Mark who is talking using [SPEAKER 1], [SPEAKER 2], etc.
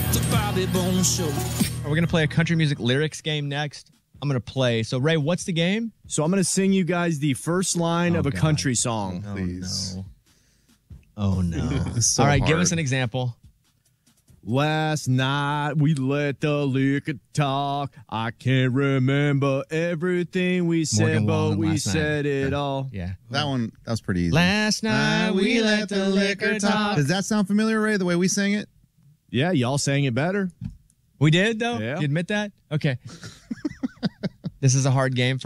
[SPEAKER 1] The Bobby Bones Show.
[SPEAKER 2] We're going to play a country music lyrics game next. I'm going to play. So, Ray, what's the game?
[SPEAKER 3] So I'm going to sing you guys the first line of a country song.
[SPEAKER 4] Please.
[SPEAKER 2] Oh, no.
[SPEAKER 4] So
[SPEAKER 2] All right, give
[SPEAKER 4] hard.
[SPEAKER 2] us an example.
[SPEAKER 3] Last night we let the liquor talk. I can't remember everything we said,
[SPEAKER 2] Morgan Wallen
[SPEAKER 3] but we
[SPEAKER 2] last night.
[SPEAKER 3] said it all.
[SPEAKER 2] Yeah.
[SPEAKER 4] That was pretty easy.
[SPEAKER 2] Last night we let the liquor talk.
[SPEAKER 4] Does that sound familiar, Ray, the way we sang it?
[SPEAKER 3] Yeah, y'all sang it better.
[SPEAKER 2] We did, though?
[SPEAKER 3] Yeah.
[SPEAKER 2] You admit that? Okay. This is a hard game for